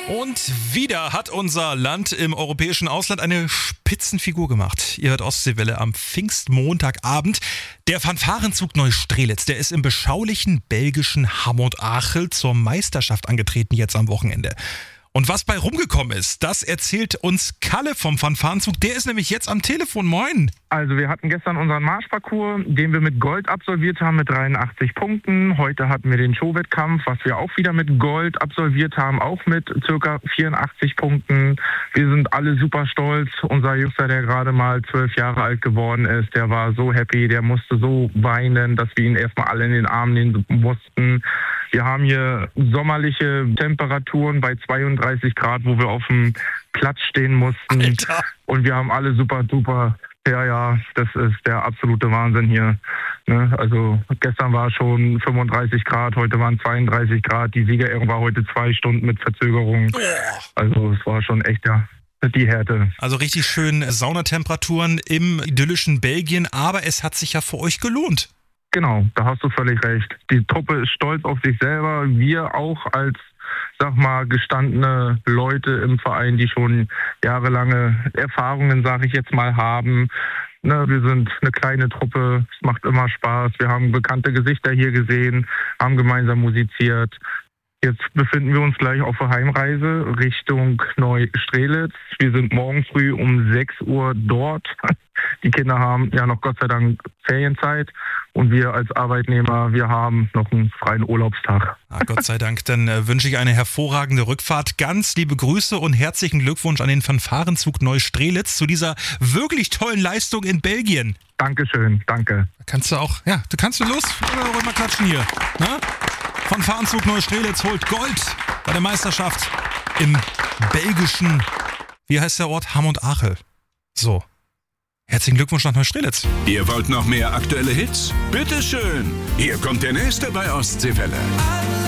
Und wieder hat unser Land im europäischen Ausland eine Spitzenfigur gemacht. Ihr hört Ostseewelle am Pfingstmontagabend. Der Fanfarenzug Neustrelitz, der ist im beschaulichen belgischen Hamont-Achel zur Meisterschaft angetreten jetzt am Wochenende. Und was bei rumgekommen ist, das erzählt uns Kalle vom Fanfarenzug. Der ist nämlich jetzt am Telefon. Moin. Also wir hatten gestern unseren Marschparcours, den wir mit Gold absolviert haben mit 83 Punkten. Heute hatten wir den Showwettkampf, was wir auch wieder mit Gold absolviert haben, auch mit ca. 84 Punkten. Wir sind alle super stolz. Unser Jüngster, der gerade mal 12 Jahre alt geworden ist, der war so happy, der musste so weinen, dass wir ihn erstmal alle in den Arm nehmen mussten. Wir haben hier sommerliche Temperaturen bei 32 Grad, wo wir auf dem Platz stehen mussten. Alter. Und wir haben alle super, ja, das ist der absolute Wahnsinn hier. Ne? Also gestern war schon 35 Grad, heute waren 32 Grad. Die Siegerehrung war heute 2 Stunden mit Verzögerung. Also es war schon echt die Härte. Also richtig schön Saunatemperaturen im idyllischen Belgien, aber es hat sich ja für euch gelohnt. Genau, da hast du völlig recht. Die Truppe ist stolz auf sich selber. Wir auch als, gestandene Leute im Verein, die schon jahrelange Erfahrungen, sage ich jetzt mal, haben. Ne, wir sind eine kleine Truppe, es macht immer Spaß. Wir haben bekannte Gesichter hier gesehen, haben gemeinsam musiziert. Jetzt befinden wir uns gleich auf der Heimreise Richtung Neustrelitz. Wir sind morgen früh um 6 Uhr dort. Die Kinder haben ja noch Gott sei Dank Ferienzeit und wir als Arbeitnehmer, wir haben noch einen freien Urlaubstag. Gott sei Dank, dann wünsche ich eine hervorragende Rückfahrt. Ganz liebe Grüße und herzlichen Glückwunsch an den Fanfarenzug Neustrelitz zu dieser wirklich tollen Leistung in Belgien. Dankeschön, danke. Kannst du auch, ja, du kannst los, mal klatschen hier. Na? Fanfarenzug Neustrelitz holt Gold bei der Meisterschaft im belgischen, wie heißt der Ort? Hamont-Achel. So. Herzlichen Glückwunsch nach Neustrelitz. Ihr wollt noch mehr aktuelle Hits? Bitteschön. Hier kommt der nächste bei Ostseewelle.